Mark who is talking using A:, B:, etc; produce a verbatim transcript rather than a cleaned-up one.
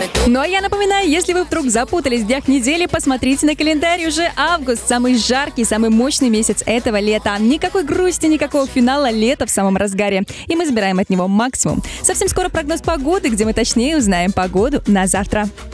A: Ну а я напоминаю, если вы вдруг запутались в днях недели, посмотрите на календарь, уже август, самый жаркий, самый мощный месяц этого лета. Никакой грусти, никакого финала, лета в самом разгаре. И мы забираем от него максимум. Совсем скоро прогноз погоды, где мы точнее узнаем погоду на завтра.